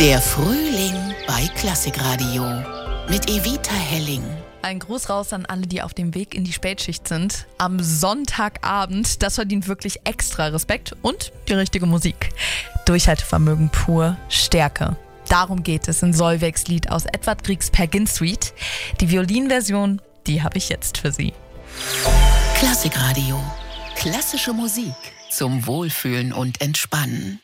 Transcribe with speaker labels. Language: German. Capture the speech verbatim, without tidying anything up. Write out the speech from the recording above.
Speaker 1: Der Frühling bei Klassikradio mit Evita Helling.
Speaker 2: Ein Gruß raus an alle, die auf dem Weg in die Spätschicht sind. Am Sonntagabend, das verdient wirklich extra Respekt und die richtige Musik. Durchhaltevermögen pur, Stärke. Darum geht es in Solveigs Lied aus Edvard Griegs Peer Gynt Suite. Die Violinversion, die habe ich jetzt für Sie.
Speaker 1: Klassikradio. Klassische Musik zum Wohlfühlen und Entspannen.